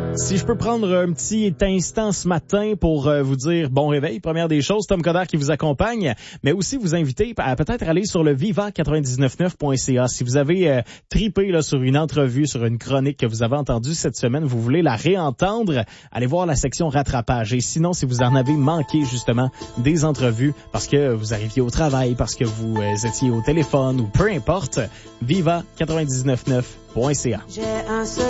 Si je peux prendre un petit instant ce matin pour vous dire bon réveil, première des choses, Tom Coderre qui vous accompagne, mais aussi vous inviter à peut-être aller sur le viva999.ca. Si vous avez tripé là, sur une entrevue, sur une chronique que vous avez entendue cette semaine, vous voulez la réentendre, allez voir la section rattrapage. Et sinon, si vous en avez manqué justement des entrevues parce que vous arriviez au travail, parce que vous étiez au téléphone ou peu importe, viva999.ca.